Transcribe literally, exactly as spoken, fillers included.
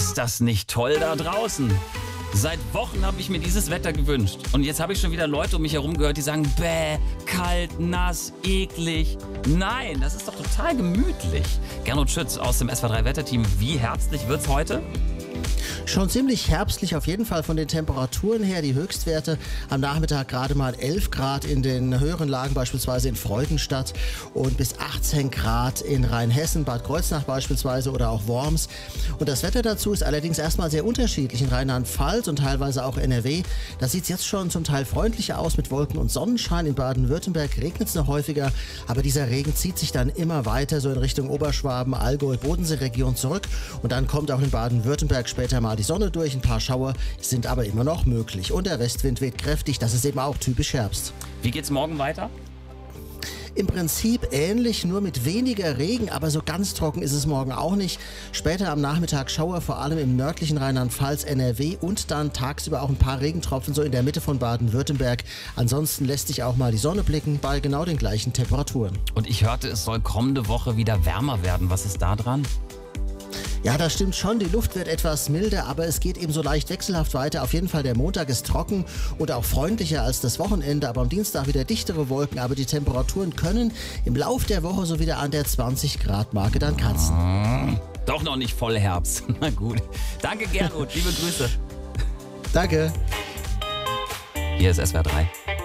Ist das nicht toll da draußen? Seit Wochen habe ich mir dieses Wetter gewünscht. Und jetzt habe ich schon wieder Leute um mich herum gehört, die sagen, bäh, kalt, nass, eklig. Nein, das ist doch total gemütlich. Gernot Schütz aus dem S W R drei Wetterteam. Wie herbstlich wird's heute? Schon ziemlich herbstlich auf jeden Fall von den Temperaturen her. Die Höchstwerte am Nachmittag gerade mal elf Grad in den höheren Lagen, beispielsweise in Freudenstadt, und bis achtzehn Grad in Rheinhessen, Bad Kreuznach beispielsweise oder auch Worms. Und das Wetter dazu ist allerdings erstmal sehr unterschiedlich in Rheinland-Pfalz und teilweise auch N R W. Da sieht es jetzt schon zum Teil freundlicher aus mit Wolken und Sonnenschein. In Baden-Württemberg regnet es noch häufiger, aber dieser Regen zieht sich dann immer weiter so in Richtung Oberschwaben, Allgäu, Bodensee-Region zurück. Und dann kommt auch in Baden-Württemberg später mal die Sonne durch, ein paar Schauer sind aber immer noch möglich. Und der Westwind weht kräftig, das ist eben auch typisch Herbst. Wie geht's morgen weiter? Im Prinzip ähnlich, nur mit weniger Regen, aber so ganz trocken ist es morgen auch nicht. Später am Nachmittag Schauer, vor allem im nördlichen Rheinland-Pfalz, N R W und dann tagsüber auch ein paar Regentropfen so in der Mitte von Baden-Württemberg. Ansonsten lässt sich auch mal die Sonne blicken bei genau den gleichen Temperaturen. Und ich hörte, es soll kommende Woche wieder wärmer werden. Was ist da dran? Ja, das stimmt schon. Die Luft wird etwas milder, aber es geht eben so leicht wechselhaft weiter. Auf jeden Fall, der Montag ist trocken und auch freundlicher als das Wochenende, aber am Dienstag wieder dichtere Wolken. Aber die Temperaturen können im Lauf der Woche so wieder an der zwanzig Grad Marke dann kratzen. Ah, doch noch nicht voll Herbst. Na gut. Danke, Gernot. Liebe Grüße. Danke. Hier ist S W R drei.